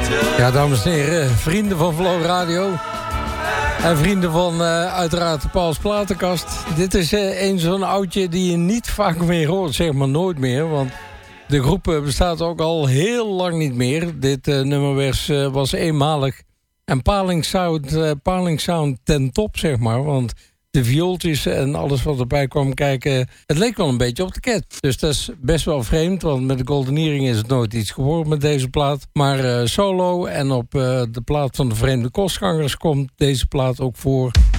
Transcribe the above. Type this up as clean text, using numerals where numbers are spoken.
Ja, dames en heren, vrienden van Flow Radio en vrienden van uiteraard de Pauls Platenkast. Dit is een zo'n oudje die je niet vaak meer hoort, zeg maar nooit meer. Want de groep bestaat ook al heel lang niet meer. Dit nummer was eenmalig en Paling Sound ten top, zeg maar. Want de viooltjes en alles wat erbij kwam kijken, het leek wel een beetje op de Cat. Dus dat is best wel vreemd, want met de Golden Earring is het nooit iets geworden met deze plaat. Maar solo en op de plaat van de Vreemde Kostgangers komt deze plaat ook voor.